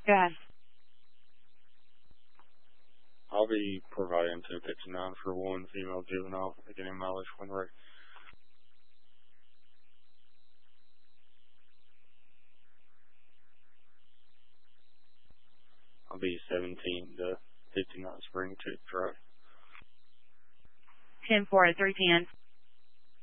Go ahead. I'll be providing 259 for one female juvenile, beginning mileage when ready. I'll be 17 to 59 Spring Tooth Drive. 10-4 at 310.